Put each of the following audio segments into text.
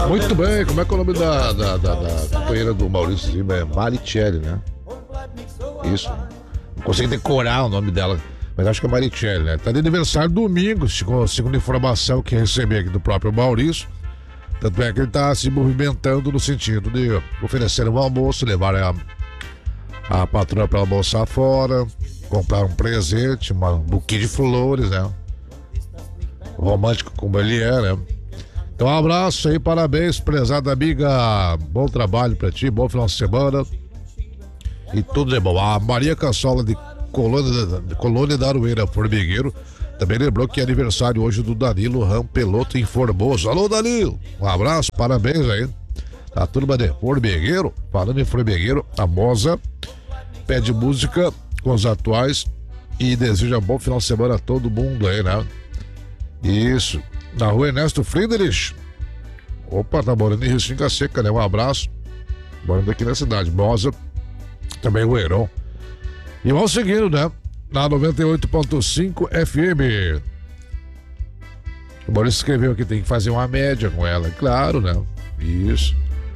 Muito bem, como é que é o nome da companheira do Maurício Lima? É Maricelli, né? Isso. Não consigo decorar o nome dela, mas acho que é Maricelli, né? Tá de aniversário domingo, segundo informação que recebi aqui do próprio Maurício. Tanto é que ele tá se movimentando no sentido de oferecer um almoço, levar a patroa para almoçar fora, comprar um presente, um buquê de flores, né? Romântico como ele é, né? Então, um abraço aí, parabéns, prezada amiga. Bom trabalho pra ti, bom final de semana. E tudo de bom. A Maria Cassola de Colônia da Aroeira, Formigueiro, também lembrou que é aniversário hoje do Danilo Rampeloto em Formoso. Alô, Danilo! Um abraço, parabéns aí. A turma de Formigueiro, falando em Formigueiro, a Moza pede música com os atuais e deseja bom final de semana a todo mundo aí, né? Isso. Na rua Ernesto Friedrich. Opa, tá morando em Restinga Seca, né? Um abraço. Morando aqui na cidade. Moza, também o Heron. E vamos seguindo, né? Na 98.5 FM. O Maurício escreveu que tem que fazer uma média com ela. Claro, né? Isso.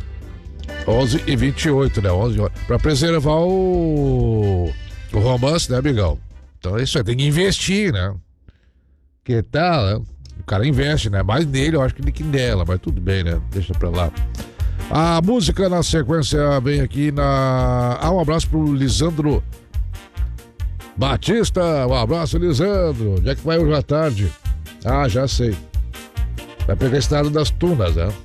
11h28, né? 11 horas. Pra preservar o romance, né, amigão? Então é isso aí. Tem que investir, né? Que tal, né? O cara investe, né? Mais nele, eu acho que nela, mas tudo bem, né? Deixa pra lá. A música na sequência vem aqui na... um abraço pro Lisandro Batista. Um abraço, Lisandro. Onde é que vai hoje à tarde? Já sei. Vai pegar a estrada das Tunas, né?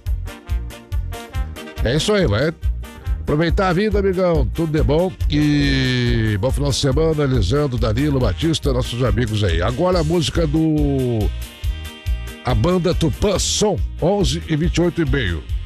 É isso aí, vai aproveitar a vida, amigão. Tudo de bom. E bom final de semana, Lisandro, Danilo, Batista, nossos amigos aí. Agora a música a banda Tupã Som, 11h28 e meio.